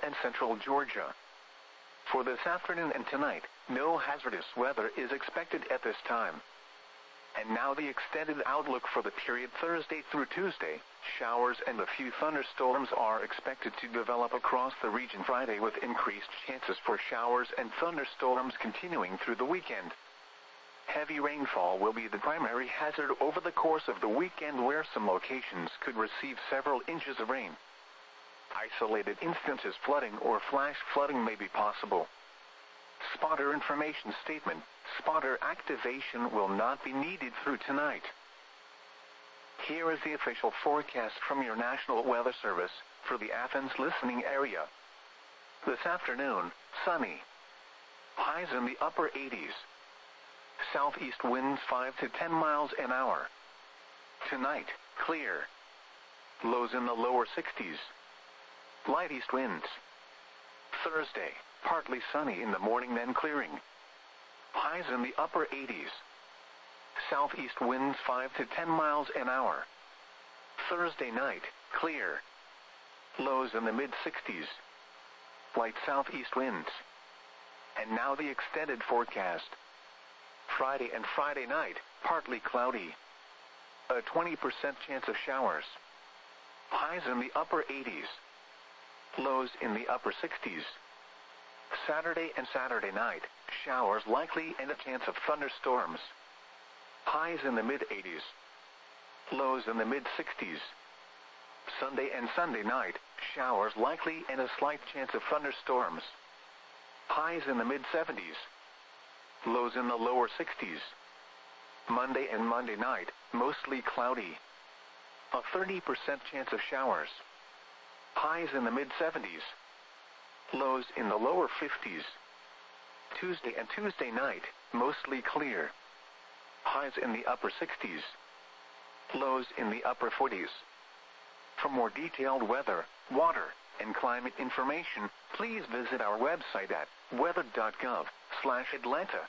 and central Georgia. For this afternoon and tonight, no hazardous weather is expected at this time. And now the extended outlook for the period Thursday through Tuesday. Showers and a few thunderstorms are expected to develop across the region Friday, with increased chances for showers and thunderstorms continuing through the weekend. Heavy rainfall will be the primary hazard over the course of the weekend, where some locations could receive several inches of rain. Isolated instances flooding or flash flooding may be possible. Spotter information statement: spotter activation will not be needed through tonight. Here is the official forecast from your National Weather Service for the Athens listening area. This afternoon, sunny. Highs in the upper 80s. Southeast winds 5 to 10 miles an hour. Tonight, clear. Lows in the lower 60s. Light east winds. Thursday, partly sunny in the morning, then clearing. Highs in the upper 80s. Southeast winds 5 to 10 miles an hour. Thursday night, clear. Lows in the mid-60s. Light southeast winds. And now the extended forecast. Friday and Friday night, partly cloudy. A 20% chance of showers. Highs in the upper 80s. Lows in the upper 60s. Saturday and Saturday night, showers likely and a chance of thunderstorms. Highs in the mid-80s. Lows in the mid-60s. Sunday and Sunday night, showers likely and a slight chance of thunderstorms. Highs in the mid-70s. Lows in the lower 60s. Monday and Monday night, mostly cloudy. A 30% chance of showers. Highs in the mid-70s. Lows in the lower 50s. Tuesday and Tuesday night, mostly clear. Highs in the upper 60s. Lows in the upper 40s. For more detailed weather, water, and climate information, please visit our website at weather.gov/Atlanta.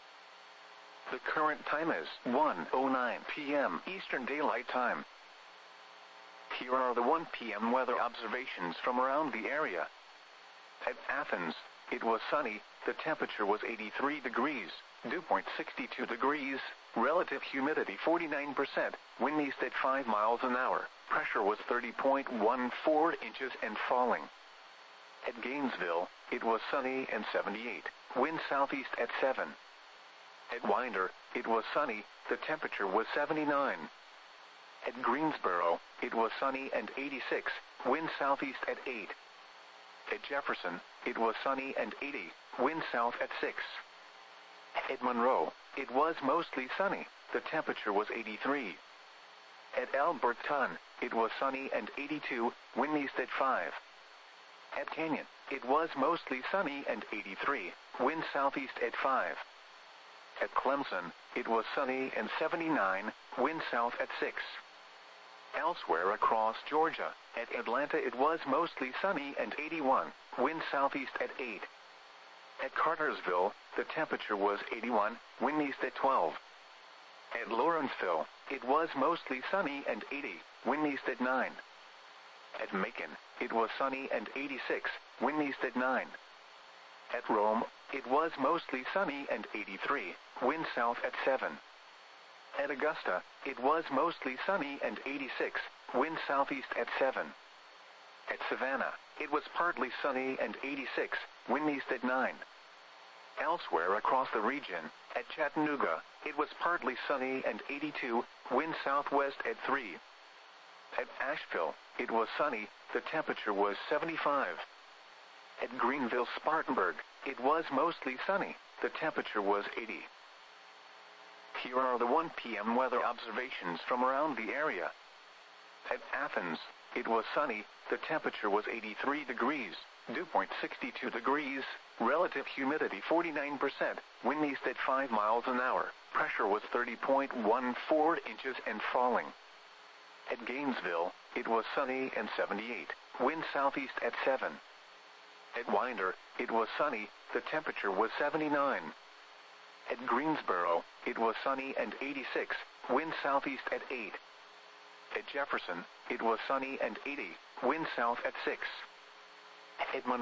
The current time is 1:09 p.m. Eastern Daylight Time. Here are the 1 p.m. weather observations from around the area. At Athens, it was sunny. The temperature was 83 degrees, dew point 62 degrees, relative humidity 49%, wind east at 5 miles an hour, pressure was 30.14 inches and falling. At Gainesville, it was sunny and 78, wind southeast at 7. At Winder, it was sunny. The temperature was 79. At Greensboro, it was sunny and 86, wind southeast at 8. At Jefferson, it was sunny and 80, wind south at 6. At Monroe, it was mostly sunny. The temperature was 83. At Alberton, it was sunny and 82, wind east at 5. At Canyon, it was mostly sunny and 83, wind southeast at 5. At Clemson, it was sunny and 79, wind south at 6. Elsewhere across Georgia, at Atlanta it was mostly sunny and 81, wind southeast at 8. At Cartersville, the temperature was 81, wind east at 12. At Lawrenceville, it was mostly sunny and 80, wind east at 9. At Macon, it was sunny and 86, wind east at 9. At Rome, it was mostly sunny and 83, wind south at 7. At Augusta, it was mostly sunny and 86, wind southeast at 7. At Savannah, it was partly sunny and 86, wind east at 9. Elsewhere across the region, at Chattanooga, it was partly sunny and 82, wind southwest at 3. At Asheville, it was sunny. The temperature was 75. At Greenville-Spartanburg, it was mostly sunny. The temperature was 80. Here are the 1 p.m. weather observations from around the area. At Athens, it was sunny. The temperature was 83 degrees, dew point 62 degrees, relative humidity 49%, wind east at 5 miles an hour, pressure was 30.14 inches and falling. At Gainesville, it was sunny and 78, wind southeast at 7. At Winder, it was sunny. The temperature was 79. At Greensboro, it was sunny and 86, wind southeast at 8. At Jefferson, it was sunny and 80, wind south at 6. At Monroe,